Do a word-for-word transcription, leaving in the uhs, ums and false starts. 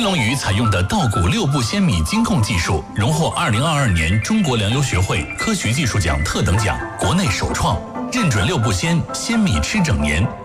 龙鱼采用的稻谷六步鲜米精控技术，荣获二零二二年中国粮油学会科学技术奖特等奖，国内首创，认准六步鲜，鲜米吃整年。